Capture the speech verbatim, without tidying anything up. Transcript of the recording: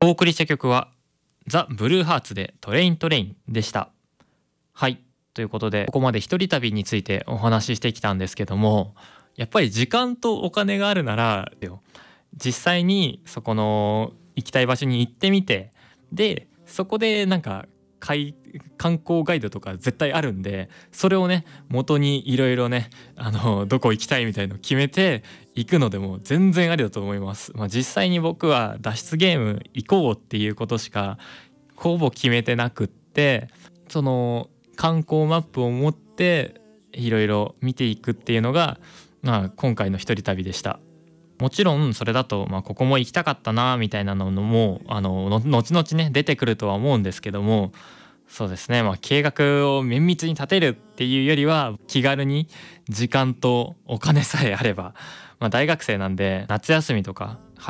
お送りした曲はザ・ブルーハーツでトレイントレインでした。はい、ということでここまで一人旅についてお話ししてきたんですけども、やっぱり時間とお金があるなら実際にそこの行きたい場所に行ってみて、でそこでなんか観光ガイドとか絶対あるんで、それをね元にいろいろねあのどこ行きたいみたいの決めて行くのでも全然ありだと思います。まあ、実際に僕は脱出ゲーム行こうっていうことしかほぼ決めてなくって、その観光マップを持っていろいろ見ていくっていうのが、まあ、今回の一人旅でした。もちろんそれだと、まあ、ここも行きたかったなみたいなのもあのの後々ね出てくるとは思うんですけども、そうですね、まあ、計画を綿密に立てるっていうよりは気軽に時間とお金さえあれば、まあ、大学生なんで夏休みとか